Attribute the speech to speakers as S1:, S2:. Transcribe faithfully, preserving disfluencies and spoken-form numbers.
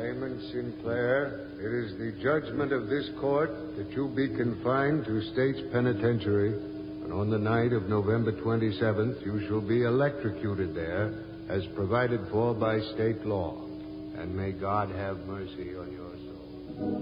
S1: Raymond Sinclair, it is the judgment of this court that you be confined to State's Penitentiary, and on the night of November twenty-seventh, you shall be electrocuted there, as provided for by state law. And may God have mercy on your soul.